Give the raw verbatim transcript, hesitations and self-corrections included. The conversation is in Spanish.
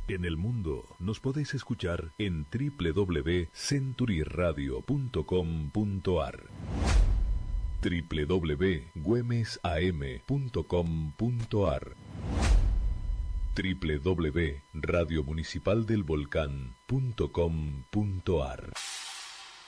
En el mundo nos podéis escuchar en doble u doble u doble u punto century radio punto com punto a r, doble u doble u doble u punto güemes a m punto com punto a r, doble u doble u doble u punto radio municipal del volcán punto com punto a r.